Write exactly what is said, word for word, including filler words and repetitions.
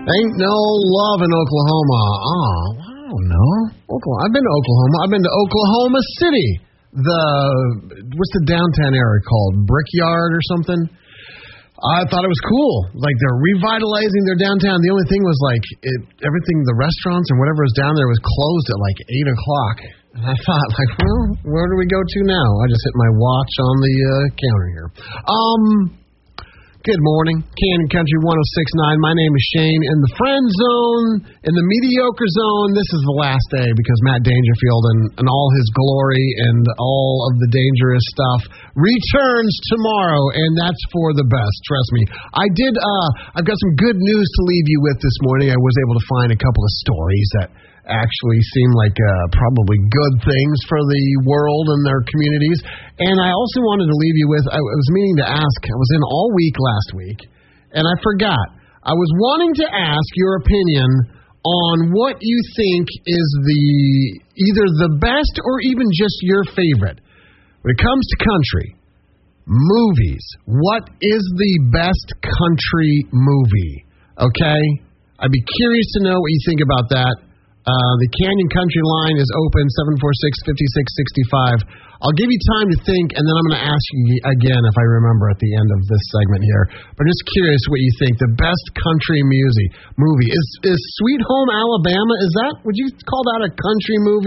Ain't no love in Oklahoma. Oh, I don't know. Oklahoma. I've been to Oklahoma. I've been to Oklahoma City. The, what's the downtown area called? Brickyard or something? I thought it was cool. Like, they're revitalizing their downtown. The only thing was, like, it, everything, the restaurants and whatever was down there was closed at, like, eight o'clock. And I thought, like, well, where do we go to now? I just hit my watch on the uh, counter here. Um, good morning. Canyon Country one oh six point nine. My name is Shane. In the friend zone, in the mediocre zone, this is the last day because Matt Dangerfield and, and all his glory and all of the dangerous stuff returns tomorrow, and that's for the best. Trust me. I did, uh, I've got some good news to leave you with this morning. I was able to find a couple of stories that actually seem like uh, probably good things for the world and their communities. And I also wanted to leave you with, I was meaning to ask, I was in all week last week, and I forgot. I was wanting to ask your opinion on what you think is the either the best or even just your favorite. When it comes to country, movies, what is the best country movie? Okay? I'd be curious to know what you think about that. Uh, the Canyon Country line is open, seven four six, five six six five. I'll give you time to think, and then I'm going to ask you again if I remember at the end of this segment here. But I'm just curious what you think. The best country music movie. Is, is Sweet Home Alabama, is that, would you call that a country movie?